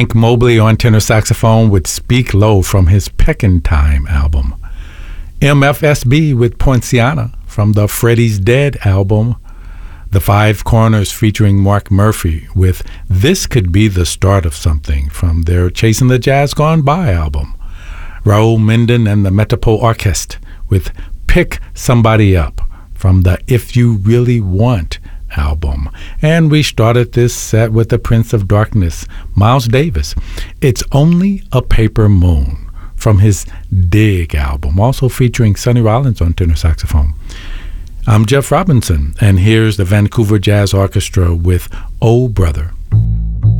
Hank Mobley on tenor saxophone with Speak Low from his Peckin' Time album. MFSB with Poinciana from the Freddie's Dead album. The Five Corners featuring Mark Murphy with This Could Be the Start of Something from their Chasing the Jazz Gone By album. Raul Minden and the Metapole Orchestre with Pick Somebody Up from the If You Really Want album. And we started this set with the Prince of Darkness, Miles Davis. It's Only a Paper Moon from his Dig album, also featuring Sonny Rollins on tenor saxophone. I'm Jeff Robinson, and here's the Vancouver Jazz Orchestra with Oh Brother.